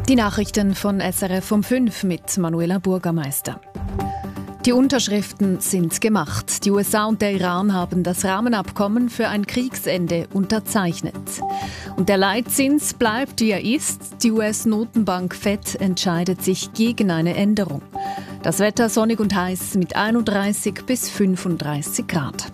Die Nachrichten von SRF um 5 mit Manuela Burgermeister. Die Unterschriften sind gemacht. Die USA und der Iran haben das Rahmenabkommen für ein Kriegsende unterzeichnet. Und der Leitzins bleibt, wie er ist. Die US-Notenbank Fed entscheidet sich gegen eine Änderung. Das Wetter sonnig und heiß mit 31 bis 35 Grad.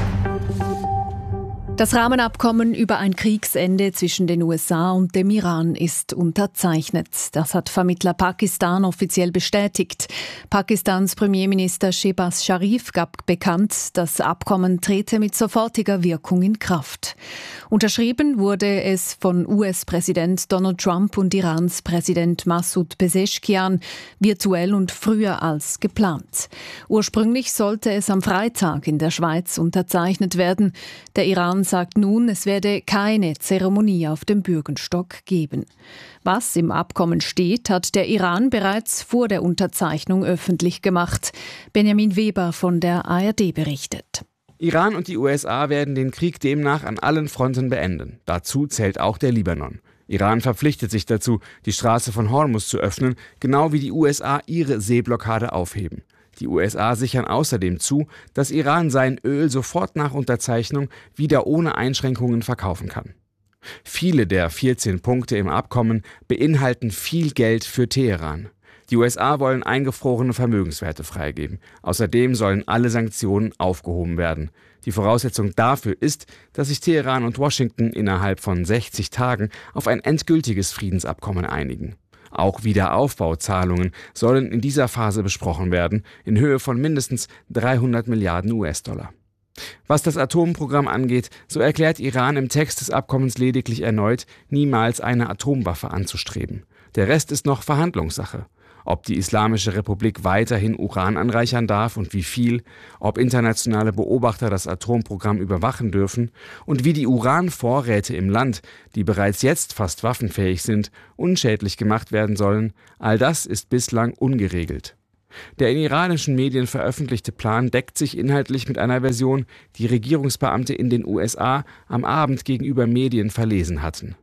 Das Rahmenabkommen über ein Kriegsende zwischen den USA und dem Iran ist unterzeichnet. Das hat Vermittler Pakistan offiziell bestätigt. Pakistans Premierminister Shehbaz Sharif gab bekannt, das Abkommen trete mit sofortiger Wirkung in Kraft. Unterschrieben wurde es von US-Präsident Donald Trump und Irans Präsident Massoud Pezeshkian virtuell und früher als geplant. Ursprünglich sollte es am Freitag in der Schweiz unterzeichnet werden. Der Iran sagt nun, es werde keine Zeremonie auf dem Bürgenstock geben. Was im Abkommen steht, hat der Iran bereits vor der Unterzeichnung öffentlich gemacht. Benjamin Weber von der ARD berichtet. Iran und die USA werden den Krieg demnach an allen Fronten beenden. Dazu zählt auch der Libanon. Iran verpflichtet sich dazu, die Straße von Hormuz zu öffnen, genau wie die USA ihre Seeblockade aufheben. Die USA sichern außerdem zu, dass Iran sein Öl sofort nach Unterzeichnung wieder ohne Einschränkungen verkaufen kann. Viele der 14 Punkte im Abkommen beinhalten viel Geld für Teheran. Die USA wollen eingefrorene Vermögenswerte freigeben. Außerdem sollen alle Sanktionen aufgehoben werden. Die Voraussetzung dafür ist, dass sich Teheran und Washington innerhalb von 60 Tagen auf ein endgültiges Friedensabkommen einigen. Auch Wiederaufbauzahlungen sollen in dieser Phase besprochen werden, in Höhe von mindestens 300 Milliarden US-Dollar. Was das Atomprogramm angeht, so erklärt Iran im Text des Abkommens lediglich erneut, niemals eine Atomwaffe anzustreben. Der Rest ist noch Verhandlungssache. Ob die Islamische Republik weiterhin Uran anreichern darf und wie viel, ob internationale Beobachter das Atomprogramm überwachen dürfen und wie die Uranvorräte im Land, die bereits jetzt fast waffenfähig sind, unschädlich gemacht werden sollen, all das ist bislang ungeregelt. Der in iranischen Medien veröffentlichte Plan deckt sich inhaltlich mit einer Version, die Regierungsbeamte in den USA am Abend gegenüber Medien verlesen hatten.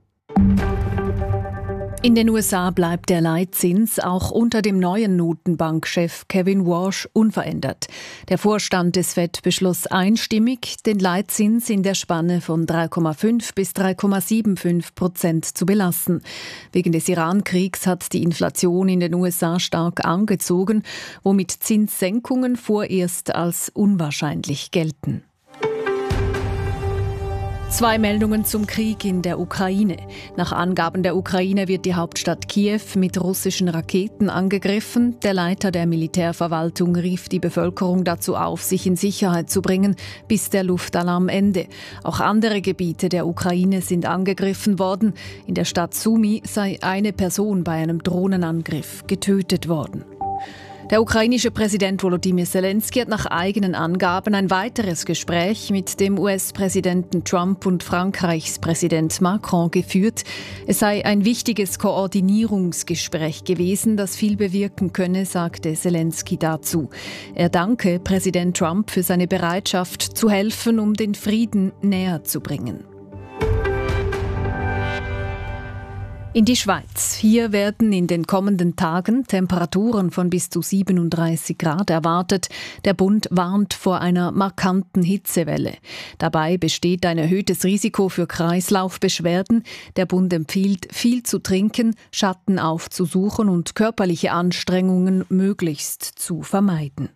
In den USA bleibt der Leitzins auch unter dem neuen Notenbankchef Kevin Warsh unverändert. Der Vorstand des Fed beschloss einstimmig, den Leitzins in der Spanne von 3,5 bis 3,75% zu belassen. Wegen des Iran-Kriegs hat die Inflation in den USA stark angezogen, womit Zinssenkungen vorerst als unwahrscheinlich gelten. 2 Meldungen zum Krieg in der Ukraine. Nach Angaben der Ukraine wird die Hauptstadt Kiew mit russischen Raketen angegriffen. Der Leiter der Militärverwaltung rief die Bevölkerung dazu auf, sich in Sicherheit zu bringen, bis der Luftalarm ende. Auch andere Gebiete der Ukraine sind angegriffen worden. In der Stadt Sumy sei eine Person bei einem Drohnenangriff getötet worden. Der ukrainische Präsident Volodymyr Zelensky hat nach eigenen Angaben ein weiteres Gespräch mit dem US-Präsidenten Trump und Frankreichs Präsident Macron geführt. Es sei ein wichtiges Koordinierungsgespräch gewesen, das viel bewirken könne, sagte Zelensky dazu. Er danke Präsident Trump für seine Bereitschaft zu helfen, um den Frieden näher zu bringen. In die Schweiz. Hier werden in den kommenden Tagen Temperaturen von bis zu 37 Grad erwartet. Der Bund warnt vor einer markanten Hitzewelle. Dabei besteht ein erhöhtes Risiko für Kreislaufbeschwerden. Der Bund empfiehlt, viel zu trinken, Schatten aufzusuchen und körperliche Anstrengungen möglichst zu vermeiden.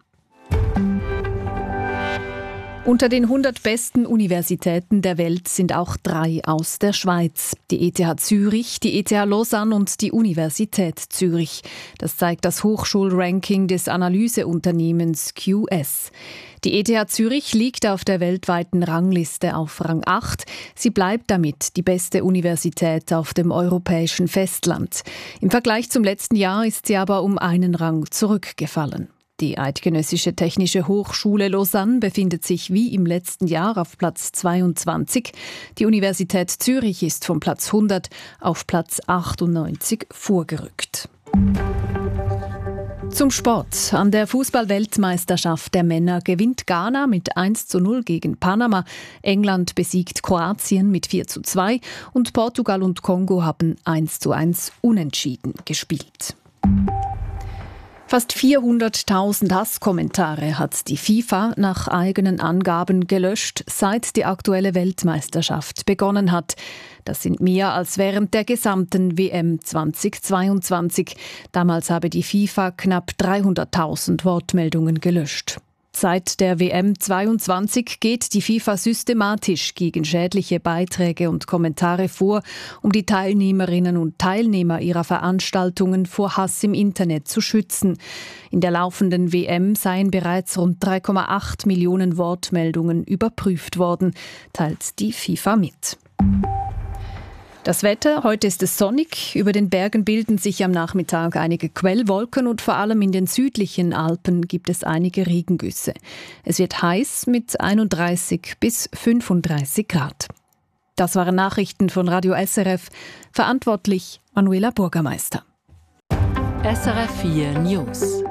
Unter den 100 besten Universitäten der Welt sind auch 3 aus der Schweiz. Die ETH Zürich, die ETH Lausanne und die Universität Zürich. Das zeigt das Hochschulranking des Analyseunternehmens QS. Die ETH Zürich liegt auf der weltweiten Rangliste auf Rang 8. Sie bleibt damit die beste Universität auf dem europäischen Festland. Im Vergleich zum letzten Jahr ist sie aber um einen Rang zurückgefallen. Die Eidgenössische Technische Hochschule Lausanne befindet sich wie im letzten Jahr auf Platz 22. Die Universität Zürich ist vom Platz 100 auf Platz 98 vorgerückt. Zum Sport. An der Fußball-Weltmeisterschaft der Männer gewinnt Ghana mit 1:0 gegen Panama. England besiegt Kroatien mit 4:2 und Portugal und Kongo haben 1:1 unentschieden gespielt. Fast 400.000 Hasskommentare hat die FIFA nach eigenen Angaben gelöscht, seit die aktuelle Weltmeisterschaft begonnen hat. Das sind mehr als während der gesamten WM 2022. Damals habe die FIFA knapp 300.000 Wortmeldungen gelöscht. Seit der WM 22 geht die FIFA systematisch gegen schädliche Beiträge und Kommentare vor, um die Teilnehmerinnen und Teilnehmer ihrer Veranstaltungen vor Hass im Internet zu schützen. In der laufenden WM seien bereits rund 3,8 Millionen Wortmeldungen überprüft worden, teilt die FIFA mit. Das Wetter, heute ist es sonnig. Über den Bergen bilden sich am Nachmittag einige Quellwolken und vor allem in den südlichen Alpen gibt es einige Regengüsse. Es wird heiß mit 31 bis 35 Grad. Das waren Nachrichten von Radio SRF. Verantwortlich Manuela Bürgermeister. SRF 4 News.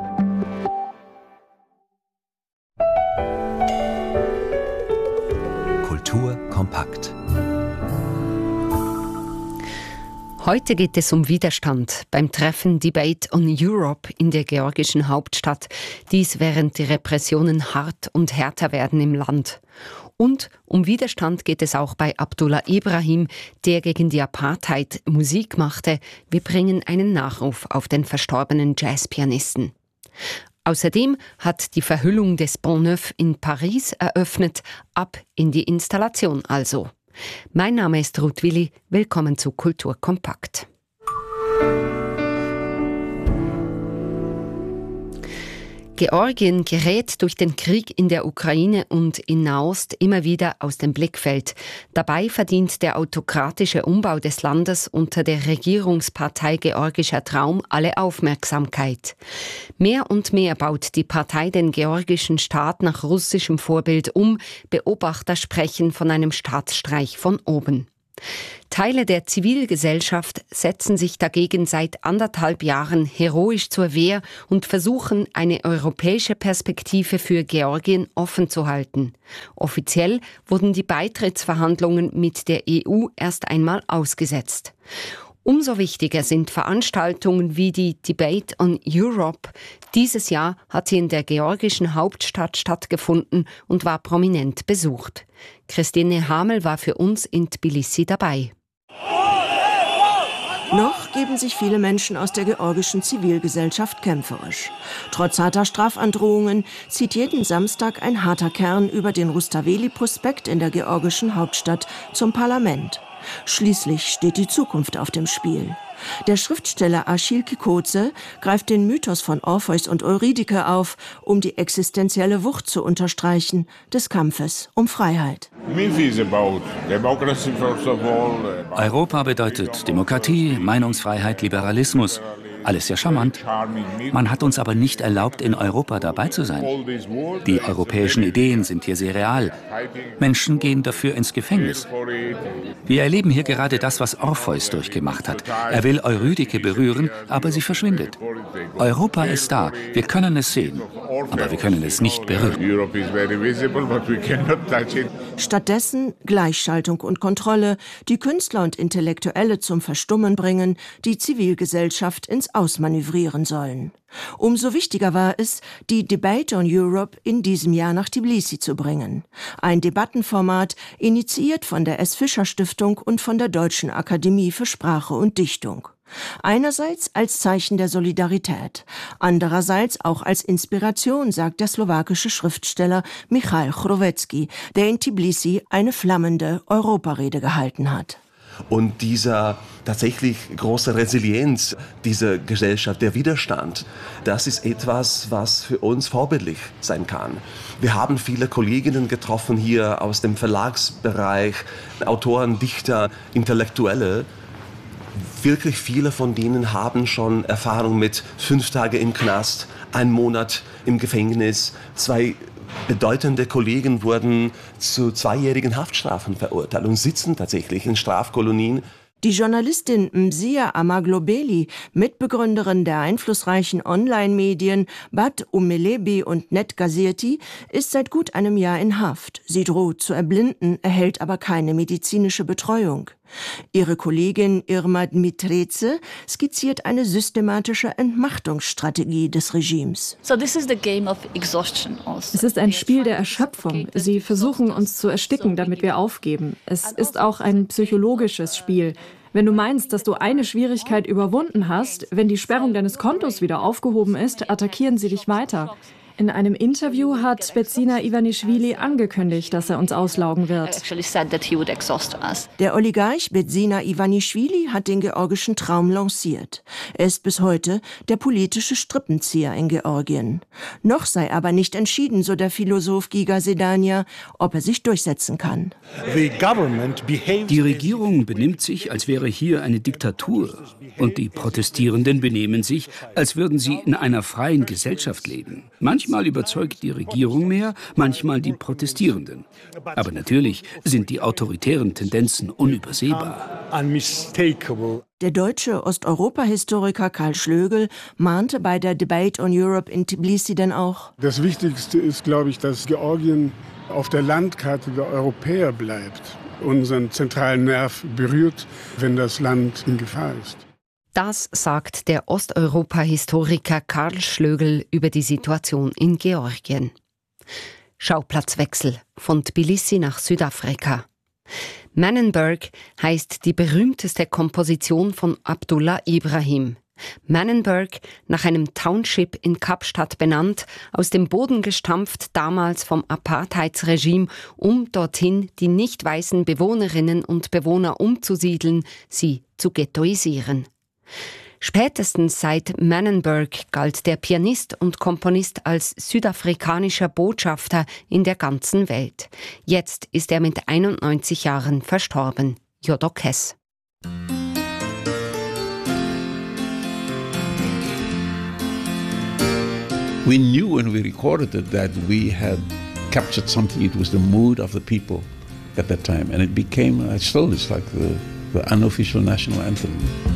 Kultur kompakt. Heute geht es um Widerstand beim Treffen Debate on Europe in der georgischen Hauptstadt. Dies während die Repressionen hart und härter werden im Land. Und um Widerstand geht es auch bei Abdullah Ibrahim, der gegen die Apartheid Musik machte. Wir bringen einen Nachruf auf den verstorbenen Jazzpianisten. Außerdem hat die Verhüllung des Pont Neuf in Paris eröffnet. Ab in die Installation also. Mein Name ist Ruth Willi. Willkommen zu Kultur kompakt. Georgien gerät durch den Krieg in der Ukraine und in Nahost immer wieder aus dem Blickfeld. Dabei verdient der autokratische Umbau des Landes unter der Regierungspartei Georgischer Traum alle Aufmerksamkeit. Mehr und mehr baut die Partei den georgischen Staat nach russischem Vorbild um. Beobachter sprechen von einem Staatsstreich von oben. Teile der Zivilgesellschaft setzen sich dagegen seit 1,5 Jahren heroisch zur Wehr und versuchen, eine europäische Perspektive für Georgien offen zu halten. Offiziell wurden die Beitrittsverhandlungen mit der EU erst einmal ausgesetzt. Umso wichtiger sind Veranstaltungen wie die Debate on Europe. Dieses Jahr hat sie in der georgischen Hauptstadt stattgefunden und war prominent besucht. Christine Hamel war für uns in Tbilisi dabei. Noch geben sich viele Menschen aus der georgischen Zivilgesellschaft kämpferisch. Trotz harter Strafandrohungen zieht jeden Samstag ein harter Kern über den Rustaveli-Prospekt in der georgischen Hauptstadt zum Parlament. Schließlich steht die Zukunft auf dem Spiel. Der Schriftsteller Achille Kikoze greift den Mythos von Orpheus und Eurydike auf, um die existenzielle Wucht zu unterstreichen des Kampfes um Freiheit. Europa bedeutet Demokratie, Meinungsfreiheit, Liberalismus. Alles sehr charmant. Man hat uns aber nicht erlaubt, in Europa dabei zu sein. Die europäischen Ideen sind hier sehr real. Menschen gehen dafür ins Gefängnis. Wir erleben hier gerade das, was Orpheus durchgemacht hat. Er will Eurydike berühren, aber sie verschwindet. Europa ist da. Wir können es sehen, aber wir können es nicht berühren. Stattdessen Gleichschaltung und Kontrolle, die Künstler und Intellektuelle zum Verstummen bringen, die Zivilgesellschaft ins Ausmanövrieren sollen. Umso wichtiger war es, die Debate on Europe in diesem Jahr nach Tbilisi zu bringen. Ein Debattenformat, initiiert von der S. Fischer Stiftung und von der Deutschen Akademie für Sprache und Dichtung. Einerseits als Zeichen der Solidarität, andererseits auch als Inspiration, sagt der slowakische Schriftsteller Michal Chrovecký, der in Tbilisi eine flammende Europarede gehalten hat. Und dieser tatsächlich große Resilienz dieser Gesellschaft, der Widerstand, das ist etwas, was für uns vorbildlich sein kann. Wir haben viele Kolleginnen getroffen hier aus dem Verlagsbereich, Autoren, Dichter, Intellektuelle. Wirklich viele von denen haben schon Erfahrung mit 5 Tage im Knast, 1 Monat im Gefängnis. 2 bedeutende Kollegen wurden zu 2-jährigen Haftstrafen verurteilt und sitzen tatsächlich in Strafkolonien. Die Journalistin Mzia Amaglobeli, Mitbegründerin der einflussreichen Online-Medien Bad Umelebi und NetGazeti, ist seit gut einem Jahr in Haft. Sie droht zu erblinden, erhält aber keine medizinische Betreuung. Ihre Kollegin Irma Dmitreze skizziert eine systematische Entmachtungsstrategie des Regimes. Es ist ein Spiel der Erschöpfung. Sie versuchen, uns zu ersticken, damit wir aufgeben. Es ist auch ein psychologisches Spiel. Wenn du meinst, dass du eine Schwierigkeit überwunden hast, wenn die Sperrung deines Kontos wieder aufgehoben ist, attackieren sie dich weiter. In einem Interview hat Bedzina Ivanischvili angekündigt, dass er uns auslaugen wird. Der Oligarch Bedzina Ivanischvili hat den georgischen Traum lanciert. Er ist bis heute der politische Strippenzieher in Georgien. Noch sei aber nicht entschieden, so der Philosoph Giga Sedania, ob er sich durchsetzen kann. Die Regierung benimmt sich, als wäre hier eine Diktatur. Und die Protestierenden benehmen sich, als würden sie in einer freien Gesellschaft leben. Manchmal überzeugt die Regierung mehr, manchmal die Protestierenden. Aber natürlich sind die autoritären Tendenzen unübersehbar. Der deutsche Osteuropa-Historiker Karl Schlögl mahnte bei der Debate on Europe in Tbilisi denn auch: Das Wichtigste ist, glaube ich, dass Georgien auf der Landkarte der Europäer bleibt, unseren zentralen Nerv berührt, wenn das Land in Gefahr ist. Das sagt der Osteuropa-Historiker Karl Schlögl über die Situation in Georgien. Schauplatz-Wechsel von Tbilisi nach Südafrika. Mannenberg heißt die berühmteste Komposition von Abdullah Ibrahim. Mannenberg, nach einem Township in Kapstadt benannt, aus dem Boden gestampft damals vom Apartheidsregime, um dorthin die nicht weißen Bewohnerinnen und Bewohner umzusiedeln, sie zu ghettoisieren. Spätestens seit Mannenberg galt der Pianist und Komponist als südafrikanischer Botschafter in der ganzen Welt. Jetzt ist er mit 91 Jahren verstorben. Jodok Hess. We knew when we recorded it that we had captured something. It was the mood of the people at that time, and it became still it's like the unofficial national anthem.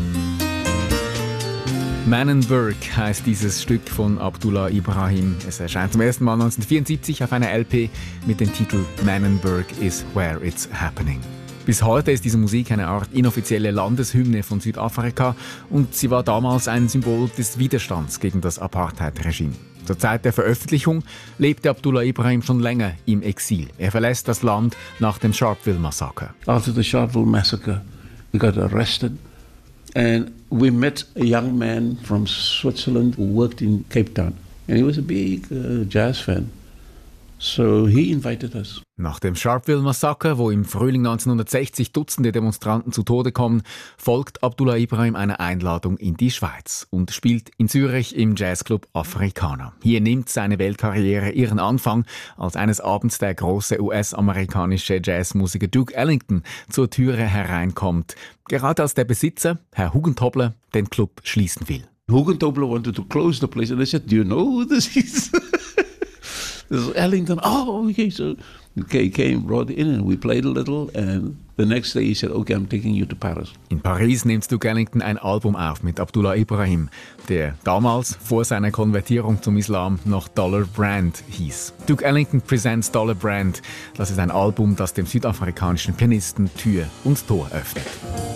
Mannenberg heisst dieses Stück von Abdullah Ibrahim. Es erscheint zum ersten Mal 1974 auf einer LP mit dem Titel Mannenberg is where it's happening. Bis heute ist diese Musik eine Art inoffizielle Landeshymne von Südafrika und sie war damals ein Symbol des Widerstands gegen das Apartheid-Regime. Zur Zeit der Veröffentlichung lebte Abdullah Ibrahim schon länger im Exil. Er verlässt das Land nach dem Sharpeville-Massaker. After the Sharpeville massacre, we got arrested and we met a young man from Switzerland who worked in Cape Town. And he was a big jazz fan. So he invited us. Nach dem Sharpeville-Massaker, wo im Frühling 1960 Dutzende Demonstranten zu Tode kommen, folgt Abdullah Ibrahim einer Einladung in die Schweiz und spielt in Zürich im Jazzclub Afrikaner. Hier nimmt seine Weltkarriere ihren Anfang, als eines Abends der große US-amerikanische Jazzmusiker Duke Ellington zur Türe hereinkommt, gerade als der Besitzer, Herr Hugentobler, den Club schließen will. Hugentobler wanted to close the place and I said, do you know who this is? This is Ellington. Oh, okay. So he came, brought it in, and we played a little. And the next day he said, okay, I'm taking you to Paris. In Paris nimmt Duke Ellington ein Album auf mit Abdullah Ibrahim, der damals vor seiner Konvertierung zum Islam noch Dollar Brand hieß. Duke Ellington Presents Dollar Brand. Das ist ein Album, das dem südafrikanischen Pianisten Tür und Tor öffnet.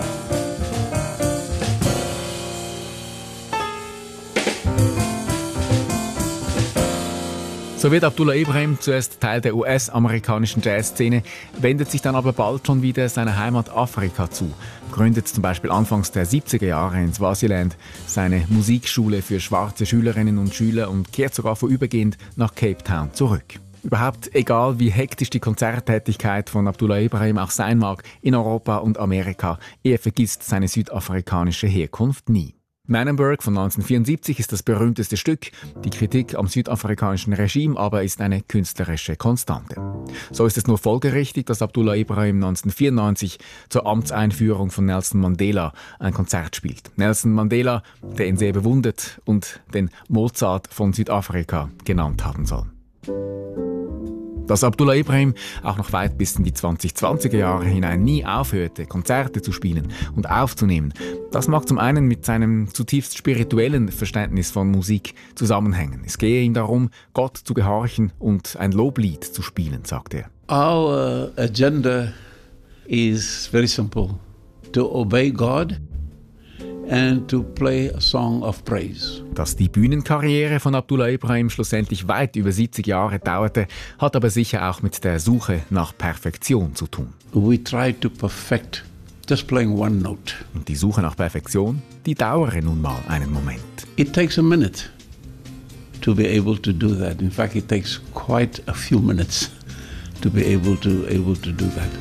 So wird Abdullah Ibrahim zuerst Teil der US-amerikanischen Jazzszene, wendet sich dann aber bald schon wieder seiner Heimat Afrika zu, gründet zum Beispiel anfangs der 70er Jahre in Swaziland seine Musikschule für schwarze Schülerinnen und Schüler und kehrt sogar vorübergehend nach Cape Town zurück. Überhaupt egal, wie hektisch die Konzerttätigkeit von Abdullah Ibrahim auch sein mag, in Europa und Amerika, er vergisst seine südafrikanische Herkunft nie. Mannenberg von 1974 ist das berühmteste Stück. Die Kritik am südafrikanischen Regime aber ist eine künstlerische Konstante. So ist es nur folgerichtig, dass Abdullah Ibrahim 1994 zur Amtseinführung von Nelson Mandela ein Konzert spielt. Nelson Mandela, der ihn sehr bewundert und den Mozart von Südafrika genannt haben soll. Dass Abdullah Ibrahim auch noch weit bis in die 2020er Jahre hinein nie aufhörte, Konzerte zu spielen und aufzunehmen, das mag zum einen mit seinem zutiefst spirituellen Verständnis von Musik zusammenhängen. Es gehe ihm darum, Gott zu gehorchen und ein Loblied zu spielen, sagt er. Our agenda is very simple: to obey God and to play a song of praise. Dass die Bühnenkarriere von Abdullah Ibrahim schlussendlich weit über 70 Jahre dauerte, hat aber sicher auch mit der Suche nach Perfektion zu tun. We try to perfect just playing one note. Und die Suche nach Perfektion, die dauere nun mal einen Moment. It takes a minute to be able to do that. In fact, it takes quite a few minutes to be able to do that.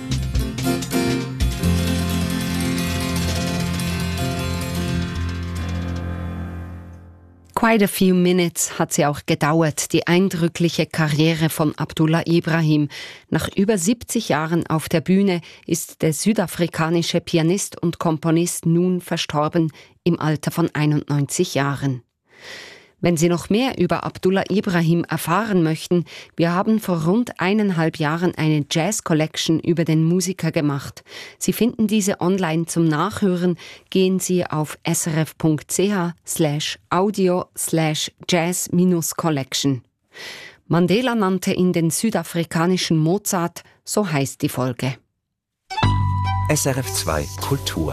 Quite a few minutes hat sie auch gedauert, die eindrückliche Karriere von Abdullah Ibrahim. Nach über 70 Jahren auf der Bühne ist der südafrikanische Pianist und Komponist nun verstorben im Alter von 91 Jahren. Wenn Sie noch mehr über Abdullah Ibrahim erfahren möchten, wir haben vor rund 1,5 Jahren eine Jazz-Collection über den Musiker gemacht. Sie finden diese online zum Nachhören. Gehen Sie auf srf.ch/audio/jazz-collection. Mandela nannte ihn den südafrikanischen Mozart, so heißt die Folge. SRF 2 Kultur.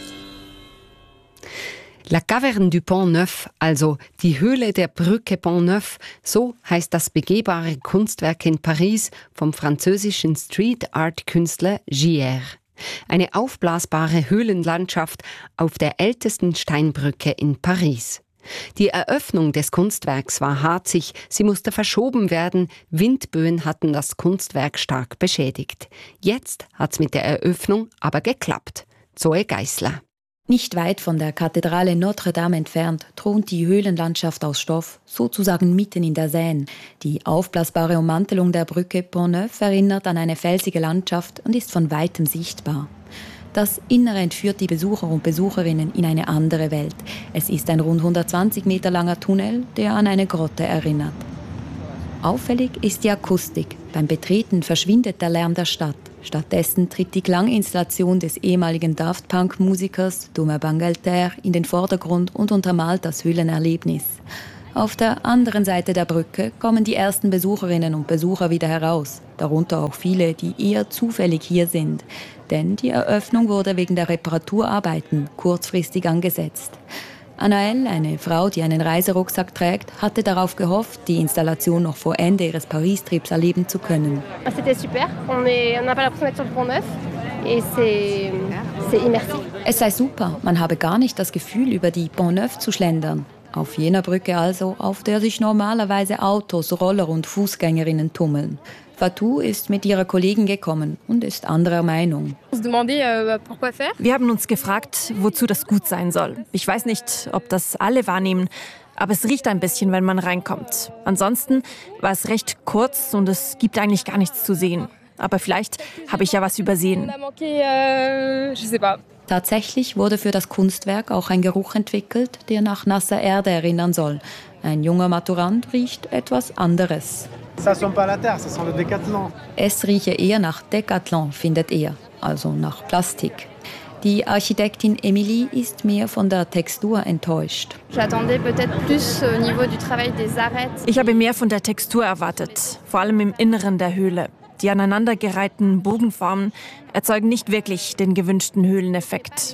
La Caverne du Pont Neuf, also die Höhle der Brücke Pont Neuf, so heißt das begehbare Kunstwerk in Paris vom französischen Street-Art-Künstler Gier. Eine aufblasbare Höhlenlandschaft auf der ältesten Steinbrücke in Paris. Die Eröffnung des Kunstwerks war harzig, sie musste verschoben werden, Windböen hatten das Kunstwerk stark beschädigt. Jetzt hat's mit der Eröffnung aber geklappt. Zoe Geissler. Nicht weit von der Kathedrale Notre-Dame entfernt thront die Höhlenlandschaft aus Stoff, sozusagen mitten in der Seine. Die aufblasbare Ummantelung der Brücke Pont Neuf erinnert an eine felsige Landschaft und ist von weitem sichtbar. Das Innere entführt die Besucher und Besucherinnen in eine andere Welt. Es ist ein rund 120 Meter langer Tunnel, der an eine Grotte erinnert. Auffällig ist die Akustik. Beim Betreten verschwindet der Lärm der Stadt. Stattdessen tritt die Klanginstallation des ehemaligen Daft Punk-Musikers Thomas Bangalter in den Vordergrund und untermalt das Höhlenerlebnis. Auf der anderen Seite der Brücke kommen die ersten Besucherinnen und Besucher wieder heraus, darunter auch viele, die eher zufällig hier sind. Denn die Eröffnung wurde wegen der Reparaturarbeiten kurzfristig angesetzt. Anaël, eine Frau, die einen Reiserucksack trägt, hatte darauf gehofft, die Installation noch vor Ende ihres Paris-Trips erleben zu können. Es sei super, man habe gar nicht das Gefühl, über die Pont Neuf zu schlendern. Auf jener Brücke also, auf der sich normalerweise Autos, Roller und Fußgängerinnen tummeln. Fatou ist mit ihrer Kollegin gekommen und ist anderer Meinung. Wir haben uns gefragt, wozu das gut sein soll. Ich weiß nicht, ob das alle wahrnehmen, aber es riecht ein bisschen, wenn man reinkommt. Ansonsten war es recht kurz und es gibt eigentlich gar nichts zu sehen. Aber vielleicht habe ich ja was übersehen. Tatsächlich wurde für das Kunstwerk auch ein Geruch entwickelt, der nach nasser Erde erinnern soll. Ein junger Maturant riecht etwas anderes. Es rieche eher nach Decathlon, findet er, also nach Plastik. Die Architektin Emilie ist mehr von der Textur enttäuscht. Ich habe mehr von der Textur erwartet, vor allem im Inneren der Höhle. Die aneinandergereihten Bogenformen erzeugen nicht wirklich den gewünschten Höhleneffekt.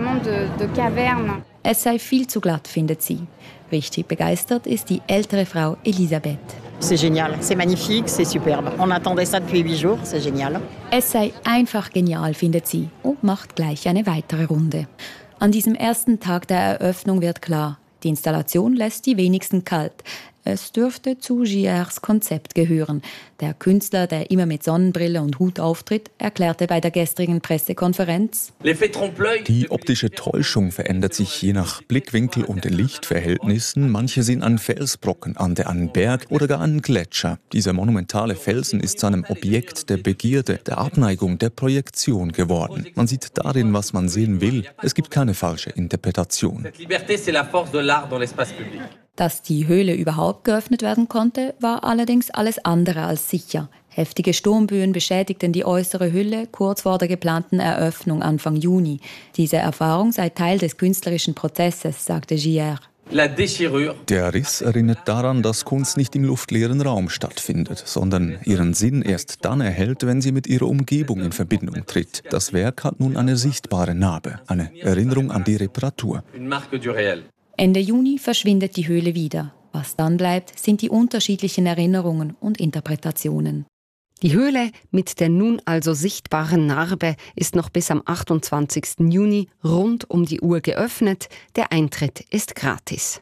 Es sei viel zu glatt, findet sie. Richtig begeistert ist die ältere Frau Elisabeth. C'est génial, c'est magnifique, c'est superbe. On attendait ça depuis 8 jours, c'est génial. Es sei einfach genial, findet sie und macht gleich eine weitere Runde. An diesem ersten Tag der Eröffnung wird klar, die Installation lässt die wenigsten kalt. Es dürfte zu Giers Konzept gehören. Der Künstler, der immer mit Sonnenbrille und Hut auftritt, erklärte bei der gestrigen Pressekonferenz: Die optische Täuschung verändert sich je nach Blickwinkel und den Lichtverhältnissen. Manche sehen an Felsbrocken, andere an Berg oder gar an Gletscher. Dieser monumentale Felsen ist zu einem Objekt der Begierde, der Abneigung, der Projektion geworden. Man sieht darin, was man sehen will. Es gibt keine falsche Interpretation. Dass die Höhle überhaupt geöffnet werden konnte, war allerdings alles andere als sicher. Heftige Sturmböen beschädigten die äußere Hülle kurz vor der geplanten Eröffnung Anfang Juni. Diese Erfahrung sei Teil des künstlerischen Prozesses, sagte Gier. Der Riss erinnert daran, dass Kunst nicht im luftleeren Raum stattfindet, sondern ihren Sinn erst dann erhält, wenn sie mit ihrer Umgebung in Verbindung tritt. Das Werk hat nun eine sichtbare Narbe, eine Erinnerung an die Reparatur. Ende Juni verschwindet die Höhle wieder. Was dann bleibt, sind die unterschiedlichen Erinnerungen und Interpretationen. Die Höhle mit der nun also sichtbaren Narbe ist noch bis am 28. Juni rund um die Uhr geöffnet. Der Eintritt ist gratis.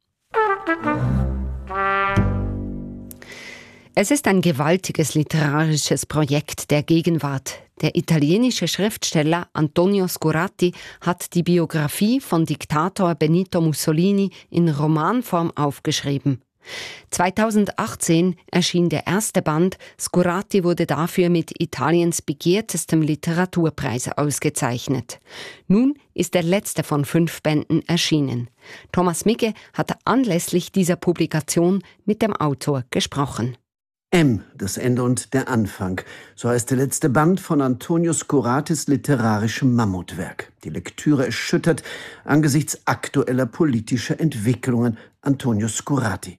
Es ist ein gewaltiges literarisches Projekt der Gegenwart. Der italienische Schriftsteller Antonio Scorati hat die Biografie von Diktator Benito Mussolini in Romanform aufgeschrieben. 2018 erschien der erste Band. Scorati wurde dafür mit Italiens begehrtestem Literaturpreis ausgezeichnet. Nun ist der letzte von 5 Bänden erschienen. Thomas Migge hat anlässlich dieser Publikation mit dem Autor gesprochen. M, das Ende und der Anfang. So heißt der letzte Band von Antonio Scoratis literarischem Mammutwerk. Die Lektüre erschüttert angesichts aktueller politischer Entwicklungen Antonio Scorati.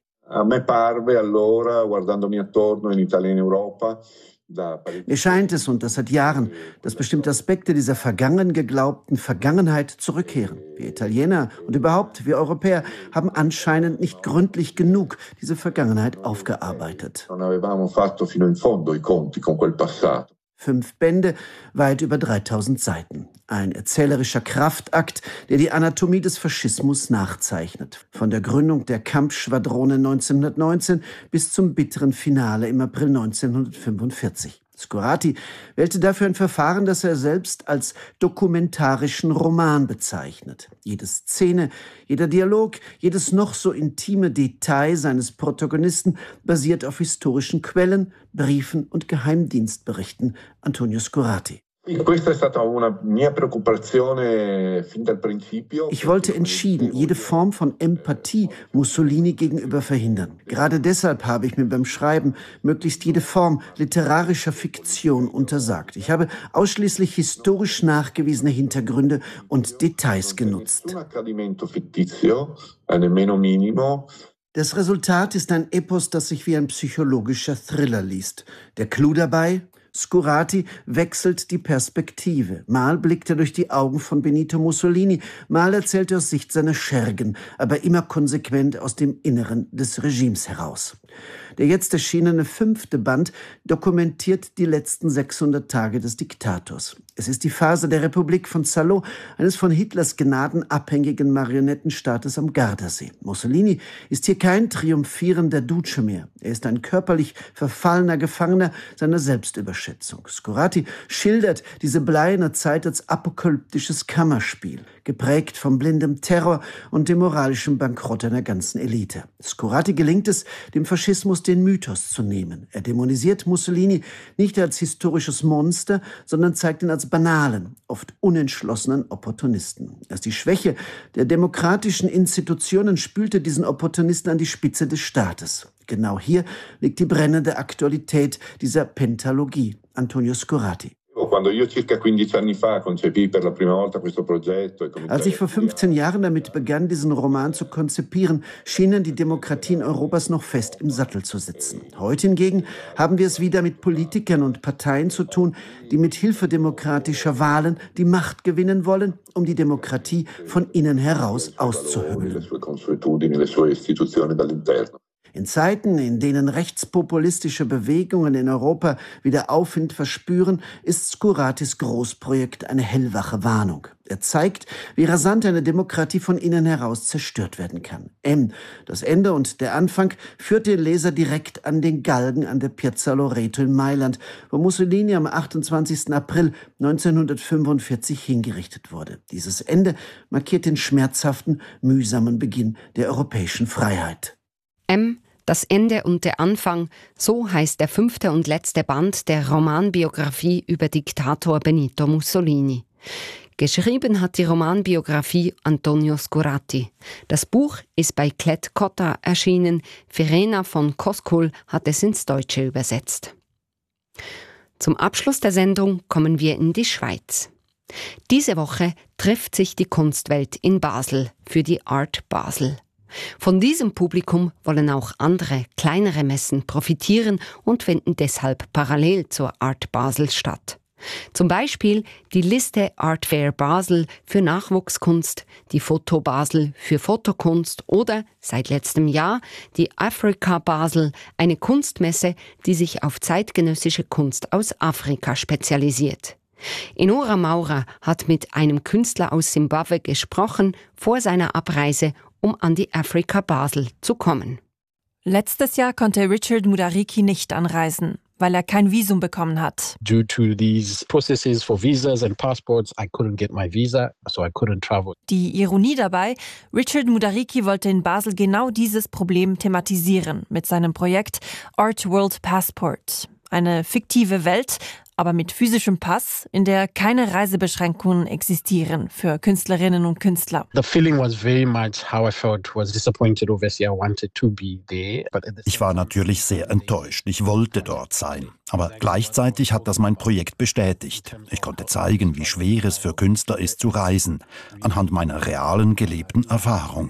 Mir scheint es, und das seit Jahren, dass bestimmte Aspekte dieser vergangen geglaubten Vergangenheit zurückkehren. Wir Italiener und überhaupt wir Europäer haben anscheinend nicht gründlich genug diese Vergangenheit aufgearbeitet. 5 Bände, weit über 3000 Seiten. Ein erzählerischer Kraftakt, der die Anatomie des Faschismus nachzeichnet. Von der Gründung der Kampfschwadrone 1919 bis zum bitteren Finale im April 1945. Scorati wählte dafür ein Verfahren, das er selbst als dokumentarischen Roman bezeichnet. Jede Szene, jeder Dialog, jedes noch so intime Detail seines Protagonisten basiert auf historischen Quellen, Briefen und Geheimdienstberichten. Antonio Scorati. Ich wollte entschieden jede Form von Empathie Mussolini gegenüber verhindern. Gerade deshalb habe ich mir beim Schreiben möglichst jede Form literarischer Fiktion untersagt. Ich habe ausschließlich historisch nachgewiesene Hintergründe und Details genutzt. Das Resultat ist ein Epos, das sich wie ein psychologischer Thriller liest. Der Clou dabei? Scorati wechselt die Perspektive. Mal blickt er durch die Augen von Benito Mussolini, mal erzählt er aus Sicht seiner Schergen, aber immer konsequent aus dem Inneren des Regimes heraus. Der jetzt erschienene 5. Band dokumentiert die letzten 600 Tage des Diktators. Es ist die Phase der Republik von Salò, eines von Hitlers Gnaden abhängigen Marionettenstaates am Gardasee. Mussolini ist hier kein triumphierender Duce mehr. Er ist ein körperlich verfallener Gefangener seiner Selbstüberschätzung. Scorati schildert diese bleierne Zeit als apokalyptisches Kammerspiel, geprägt von blindem Terror und dem moralischen Bankrott einer ganzen Elite. Scorati gelingt es, dem Faschismus den Mythos zu nehmen. Er dämonisiert Mussolini nicht als historisches Monster, sondern zeigt ihn als banalen, oft unentschlossenen Opportunisten. Erst die Schwäche der demokratischen Institutionen spülte diesen Opportunisten an die Spitze des Staates. Genau hier liegt die brennende Aktualität dieser Pentalogie. Antonio Scorati. Als ich vor 15 Jahren damit begann, diesen Roman zu konzipieren, schienen die Demokratien Europas noch fest im Sattel zu sitzen. Heute hingegen haben wir es wieder mit Politikern und Parteien zu tun, die mit Hilfe demokratischer Wahlen die Macht gewinnen wollen, um die Demokratie von innen heraus auszuhöhlen. In Zeiten, in denen rechtspopulistische Bewegungen in Europa wieder Aufwind verspüren, ist Scoratis Großprojekt eine hellwache Warnung. Er zeigt, wie rasant eine Demokratie von innen heraus zerstört werden kann. Das Ende und der Anfang, führt den Leser direkt an den Galgen an der Piazza Loreto in Mailand, wo Mussolini am 28. April 1945 hingerichtet wurde. Dieses Ende markiert den schmerzhaften, mühsamen Beginn der europäischen Freiheit. Das Ende und der Anfang, so heißt der 5. und letzte Band der Romanbiografie über Diktator Benito Mussolini. Geschrieben hat die Romanbiografie Antonio Scurati. Das Buch ist bei Klett Cotta erschienen. Verena von Koskol hat es ins Deutsche übersetzt. Zum Abschluss der Sendung kommen wir in die Schweiz. Diese Woche trifft sich die Kunstwelt in Basel für die Art Basel. Von diesem Publikum wollen auch andere, kleinere Messen profitieren und finden deshalb parallel zur Art Basel statt. Zum Beispiel die Liste Art Fair Basel für Nachwuchskunst, die Foto Basel für Fotokunst oder seit letztem Jahr die Africa Basel, eine Kunstmesse, die sich auf zeitgenössische Kunst aus Afrika spezialisiert. Enora Maurer hat mit einem Künstler aus Simbabwe gesprochen vor seiner Abreise, um an die Africa Basel zu kommen. Letztes Jahr konnte Richard Mudariki nicht anreisen, weil er kein Visum bekommen hat. Due to these processes for visas and passports, I couldn't get my visa, so I couldn't travel. Die Ironie dabei, Richard Mudariki wollte in Basel genau dieses Problem thematisieren mit seinem Projekt Art World Passport. Eine fiktive Welt, aber mit physischem Pass, in der keine Reisebeschränkungen existieren für Künstlerinnen und Künstler. The feeling was very much how I felt, was disappointed. Obviously, I wanted to be there. Ich war natürlich sehr enttäuscht. Ich wollte dort sein. Aber gleichzeitig hat das mein Projekt bestätigt. Ich konnte zeigen, wie schwer es für Künstler ist zu reisen, anhand meiner realen gelebten Erfahrung.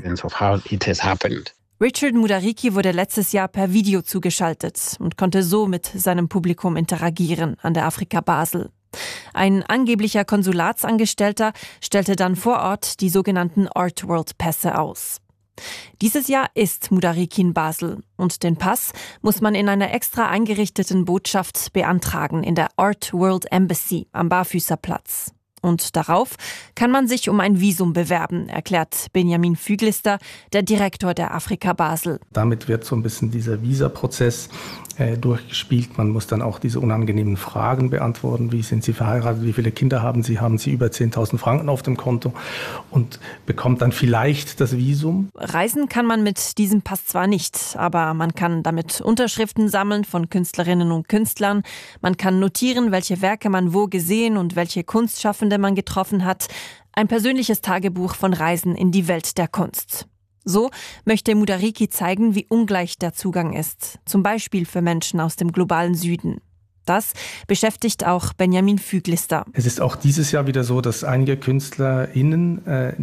Richard Mudariki wurde letztes Jahr per Video zugeschaltet und konnte so mit seinem Publikum interagieren an der Africa Basel. Ein angeblicher Konsulatsangestellter stellte dann vor Ort die sogenannten Art World Pässe aus. Dieses Jahr ist Mudariki in Basel und den Pass muss man in einer extra eingerichteten Botschaft beantragen in der Art World Embassy am Barfüßerplatz. Und darauf kann man sich um ein Visum bewerben, erklärt Benjamin Füglister, der Direktor der Africa Basel. Damit wird so ein bisschen dieser Visaprozess durchgespielt. Man muss dann auch diese unangenehmen Fragen beantworten. Wie sind Sie verheiratet? Wie viele Kinder haben Sie? Haben Sie über 10.000 Franken auf dem Konto? Und bekommt dann vielleicht das Visum. Reisen kann man mit diesem Pass zwar nicht, aber man kann damit Unterschriften sammeln von Künstlerinnen und Künstlern. Man kann notieren, welche Werke man wo gesehen und welche Kunstschaffende man getroffen hat. Ein persönliches Tagebuch von Reisen in die Welt der Kunst. So möchte Mudariki zeigen, wie ungleich der Zugang ist, zum Beispiel für Menschen aus dem globalen Süden. Das beschäftigt auch Benjamin Füglister. Es ist auch dieses Jahr wieder so, dass einige KünstlerInnen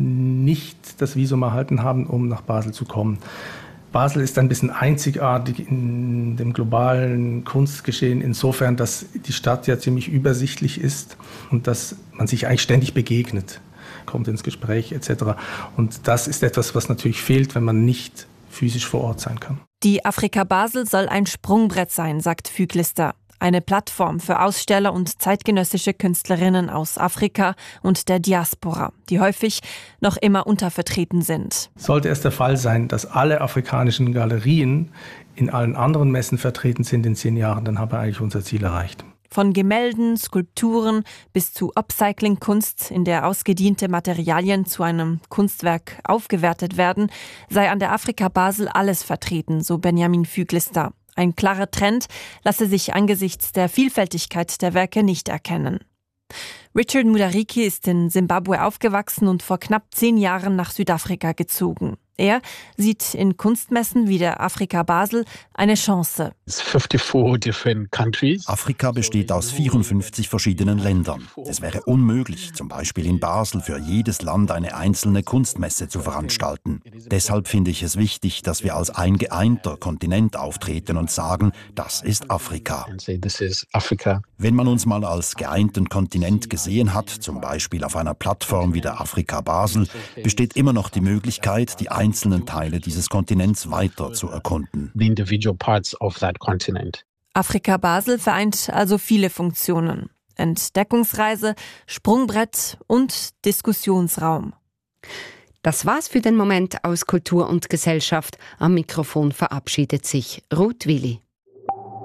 nicht das Visum erhalten haben, um nach Basel zu kommen. Basel ist ein bisschen einzigartig in dem globalen Kunstgeschehen insofern, dass die Stadt ja ziemlich übersichtlich ist und dass man sich eigentlich ständig begegnet, kommt ins Gespräch etc. Und das ist etwas, was natürlich fehlt, wenn man nicht physisch vor Ort sein kann. Die Africa Basel soll ein Sprungbrett sein, sagt Füglister. Eine Plattform für Aussteller und zeitgenössische Künstlerinnen aus Afrika und der Diaspora, die häufig noch immer untervertreten sind. Sollte es der Fall sein, dass alle afrikanischen Galerien in allen anderen Messen vertreten sind in 10 Jahren, dann haben wir eigentlich unser Ziel erreicht. Von Gemälden, Skulpturen bis zu Upcycling-Kunst, in der ausgediente Materialien zu einem Kunstwerk aufgewertet werden, sei an der Africa Basel alles vertreten, so Benjamin Füglister. Ein klarer Trend lasse sich angesichts der Vielfältigkeit der Werke nicht erkennen. Richard Mudariki ist in Simbabwe aufgewachsen und vor knapp 10 Jahren nach Südafrika gezogen. Er sieht in Kunstmessen wie der Africa Basel eine Chance. Afrika besteht aus 54 verschiedenen Ländern. Es wäre unmöglich, zum Beispiel in Basel für jedes Land eine einzelne Kunstmesse zu veranstalten. Deshalb finde ich es wichtig, dass wir als ein geeinter Kontinent auftreten und sagen, das ist Afrika. Wenn man uns mal als geeinten Kontinent gesehen hat, zum Beispiel auf einer Plattform wie der Africa Basel, besteht immer noch die Möglichkeit, die einzelnen Teile dieses Kontinents weiter zu erkunden. Africa Basel vereint also viele Funktionen. Entdeckungsreise, Sprungbrett und Diskussionsraum. Das war's für den Moment aus Kultur und Gesellschaft. Am Mikrofon verabschiedet sich Ruth Willi.